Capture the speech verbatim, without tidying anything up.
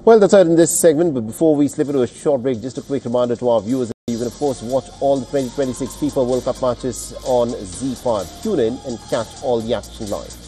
Well, that's all in this segment, but before we slip into a short break, just a quick reminder to our viewers that you can, of course, watch all the twenty twenty-six FIFA World Cup matches on Z five. Tune in and catch all the action live.